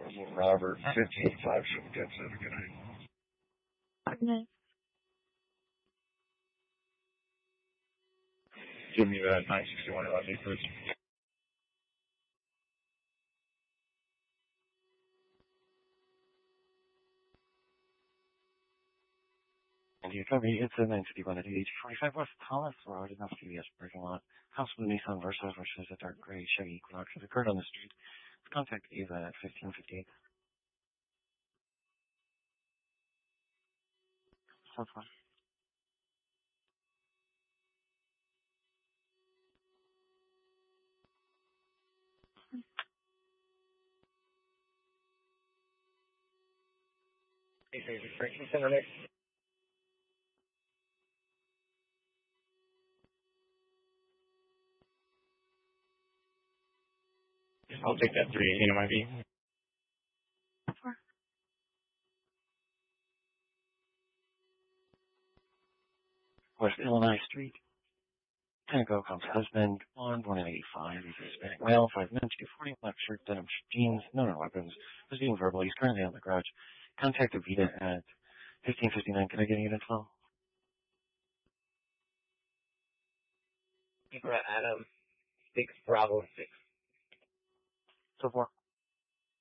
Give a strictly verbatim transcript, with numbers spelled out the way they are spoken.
Robert, fifteen five seven, get seven, good night. Good night. Give me that nine sixty-one about me first. And you cover it's a nine fifty-one at eight forty-five West Thomas Road in the C V S parking lot. House with a Nissan Versa versus a dark gray Chevy Equinox has occurred on the street. Contact Ava at fifteen fifty-eight. So far. Hey, so is it Franklin Center next? I'll take that three eighteen in my V. West Illinois Street. Tango comes husband, blonde, born in eighty-five. He's a Hispanic male, five men, two forty, black shirt, denim jeans, no no weapons. Was being verbal. He's currently on the garage. Contact Avita at fifteen fifty-nine. Can I get a unit twelve? Adam, six Bravo six. So far.